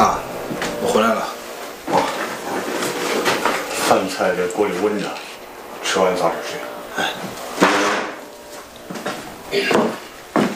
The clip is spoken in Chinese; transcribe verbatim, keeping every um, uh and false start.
啊，我回来了。 啊，饭菜在锅里温着，吃完早点睡。 哎。